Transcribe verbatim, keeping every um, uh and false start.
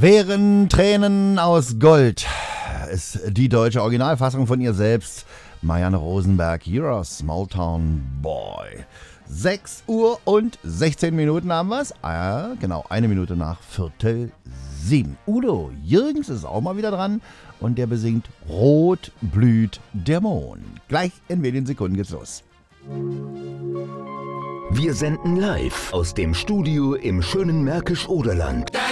Wären Tränen aus Gold ist die deutsche Originalfassung von ihr selbst. Marianne Rosenberg, You're a Small Town Boy. sechs Uhr und sechzehn Minuten haben wir es. Ah, genau, eine Minute nach Viertel sieben. Udo Jürgens ist auch mal wieder dran und der besingt Rot blüht der Mond. Gleich in wenigen Sekunden geht's los. Wir senden live aus dem Studio im schönen Märkisch-Oderland.